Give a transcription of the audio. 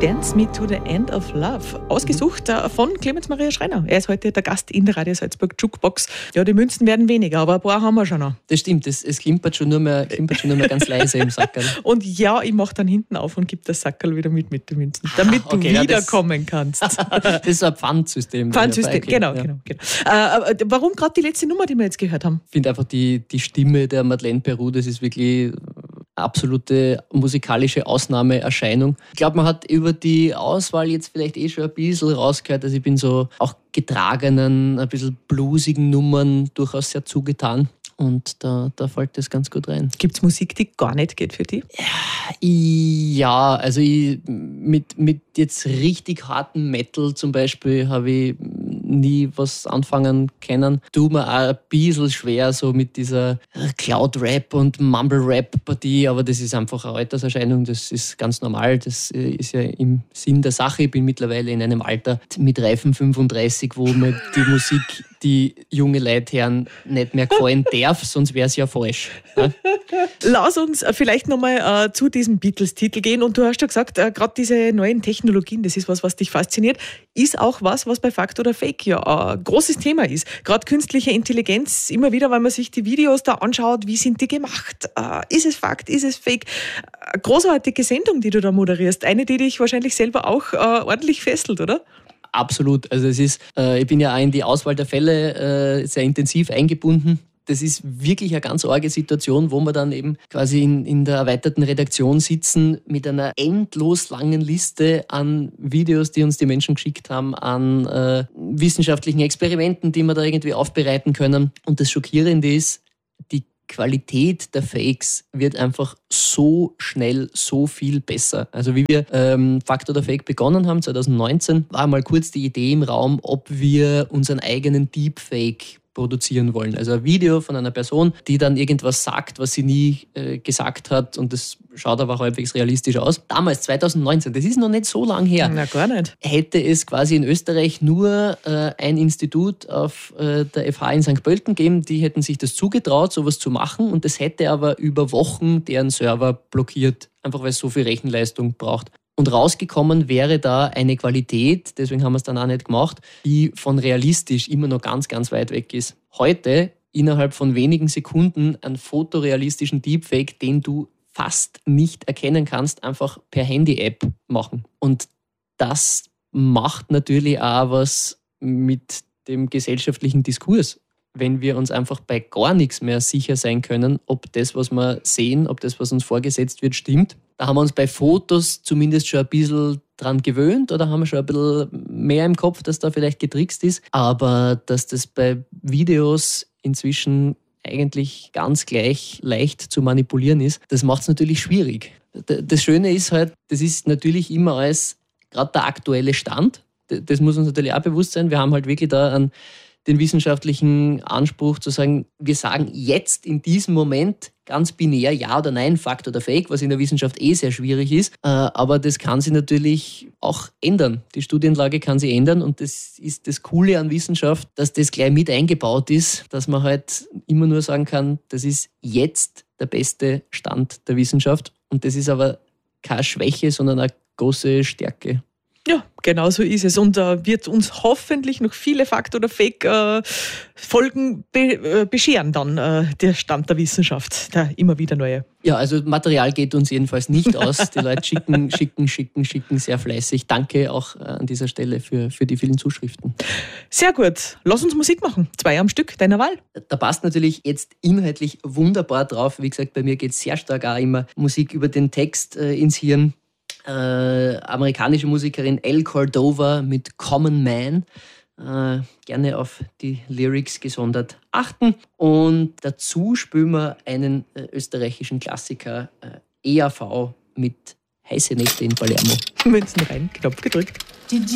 Dance Me to the End of Love. Ausgesucht von Clemens Maria Schreiner. Er ist heute der Gast in der Radio Salzburg Jukebox. Ja, die Münzen werden weniger, aber ein paar haben wir schon noch. Das stimmt, es klimpert schon nur mehr ganz leise im Sackerl. Und ja, ich mache dann hinten auf und gebe das Sackerl wieder mit den Münzen, damit du wiederkommen kannst. Das ist ein Pfandsystem. Pfandsystem, genau. Warum gerade die letzte Nummer, die wir jetzt gehört haben? Ich finde einfach die Stimme der Madeleine Peru, das ist wirklich absolute musikalische Ausnahmeerscheinung. Ich glaube, man hat über die Auswahl jetzt vielleicht schon ein bisschen rausgehört. Also ich bin so auch getragenen, ein bisschen bluesigen Nummern durchaus sehr zugetan. Und da fällt das ganz gut rein. Gibt es Musik, die gar nicht geht für dich? Ja, also mit jetzt richtig harten Metal zum Beispiel habe ich nie was anfangen können. Tut mir auch ein bisschen schwer so mit dieser Cloud-Rap und Mumble-Rap-Partie, aber das ist einfach eine Alterserscheinung, das ist ganz normal, das ist ja im Sinn der Sache. Ich bin mittlerweile in einem Alter mit reifen 35, wo mir die Musik, die junge Leute hören, nicht mehr gefallen darf, sonst wäre es ja falsch. Ja? Lass uns vielleicht nochmal zu diesem Beatles-Titel gehen. Und du hast ja gesagt, gerade diese neuen Technologien, das ist was dich fasziniert, ist auch was bei Fakt oder Fake ja ein großes Thema ist. Gerade künstliche Intelligenz, immer wieder, wenn man sich die Videos da anschaut, wie sind die gemacht? Ist es Fakt, ist es Fake? Großartige Sendung, die du da moderierst. Eine, die dich wahrscheinlich selber auch ordentlich fesselt, oder? Absolut. Also ich bin ja auch in die Auswahl der Fälle sehr intensiv eingebunden. Das ist wirklich eine ganz arge Situation, wo wir dann eben quasi in der erweiterten Redaktion sitzen mit einer endlos langen Liste an Videos, die uns die Menschen geschickt haben, an wissenschaftlichen Experimenten, die wir da irgendwie aufbereiten können. Und das Schockierende ist, die Qualität der Fakes wird einfach so schnell so viel besser. Also wie wir Fakt oder Fake begonnen haben, 2019, war mal kurz die Idee im Raum, ob wir unseren eigenen Deepfake produzieren wollen. Also ein Video von einer Person, die dann irgendwas sagt, was sie nie gesagt hat, und das schaut aber halbwegs realistisch aus. Damals, 2019, das ist noch nicht so lang her. Na, gar nicht. Hätte es quasi in Österreich nur ein Institut auf der FH in St. Pölten gegeben, die hätten sich das zugetraut, sowas zu machen, und das hätte aber über Wochen deren Server blockiert, einfach weil es so viel Rechenleistung braucht. Und rausgekommen wäre da eine Qualität, deswegen haben wir es dann auch nicht gemacht, die von realistisch immer noch ganz, ganz weit weg ist. Heute, innerhalb von wenigen Sekunden, einen fotorealistischen Deepfake, den du fast nicht erkennen kannst, einfach per Handy-App machen. Und das macht natürlich auch was mit dem gesellschaftlichen Diskurs. Wenn wir uns einfach bei gar nichts mehr sicher sein können, ob das, was wir sehen, ob das, was uns vorgesetzt wird, stimmt. Da haben wir uns bei Fotos zumindest schon ein bisschen dran gewöhnt oder haben wir schon ein bisschen mehr im Kopf, dass da vielleicht getrickst ist. Aber dass das bei Videos inzwischen eigentlich ganz gleich leicht zu manipulieren ist, das macht es natürlich schwierig. Das Schöne ist halt, das ist natürlich immer als gerade der aktuelle Stand. Das muss uns natürlich auch bewusst sein. Wir haben halt wirklich da den wissenschaftlichen Anspruch zu sagen, wir sagen jetzt in diesem Moment ganz binär Ja oder Nein, Fakt oder Fake, was in der Wissenschaft sehr schwierig ist. Aber das kann sich natürlich auch ändern. Die Studienlage kann sich ändern, und das ist das Coole an Wissenschaft, dass das gleich mit eingebaut ist, dass man halt immer nur sagen kann, das ist jetzt der beste Stand der Wissenschaft, und das ist aber keine Schwäche, sondern eine große Stärke. Ja, genau so ist es. Und wird uns hoffentlich noch viele Fakt- oder Fake-Folgen bescheren dann, der Stand der Wissenschaft, der immer wieder neue. Ja, also Material geht uns jedenfalls nicht aus. Die Leute schicken sehr fleißig. Danke auch an dieser Stelle für die vielen Zuschriften. Sehr gut. Lass uns Musik machen. 2 am Stück, deiner Wahl. Da passt natürlich jetzt inhaltlich wunderbar drauf. Wie gesagt, bei mir geht es sehr stark auch immer Musik über den Text ins Hirn. Amerikanische Musikerin Elle Cordova mit Common Man. Gerne auf die Lyrics gesondert achten. Und dazu spielen wir einen österreichischen Klassiker, EAV, mit Heiße Nächte in Palermo. Münzen rein, Knopf gedrückt.